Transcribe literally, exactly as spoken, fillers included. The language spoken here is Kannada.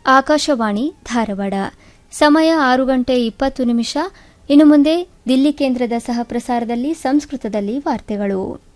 ಆಕಾಶವಾಣಿ ಧಾರವಾಡ. ಸಮಯ ಆರು ಗಂಟೆ ಇಪ್ಪತ್ತು ನಿಮಿಷ. ಇನ್ನು ಮುಂದೆ ದಿಲ್ಲಿ ಕೇಂದ್ರದ ಸಹ ಪ್ರಸಾರದಲ್ಲಿ ಸಂಸ್ಕೃತದಲ್ಲಿ ವಾರ್ತೆಗಳು.